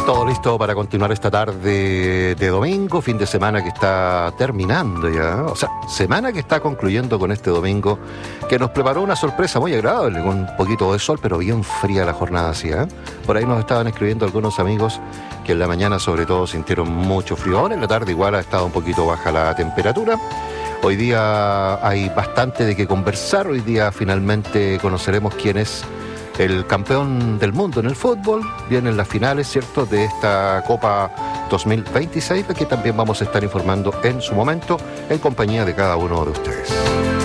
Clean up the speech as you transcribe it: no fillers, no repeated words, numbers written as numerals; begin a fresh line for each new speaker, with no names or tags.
Todo listo para continuar esta tarde de domingo, fin de semana que está terminando ya, o sea, semana que está concluyendo con este domingo, que nos preparó una sorpresa muy agradable, con un poquito de sol, pero bien fría la jornada así, ¿eh? Por ahí nos estaban escribiendo algunos amigos que en la mañana sobre todo sintieron mucho frío. Ahora en la tarde igual ha estado un poquito baja la temperatura. Hoy día hay bastante de qué conversar, hoy día finalmente conoceremos quién es el campeón del mundo en el fútbol. Vienen las finales, ¿cierto?, de esta Copa 2026, de que también vamos a estar informando en su momento en compañía de cada uno de ustedes.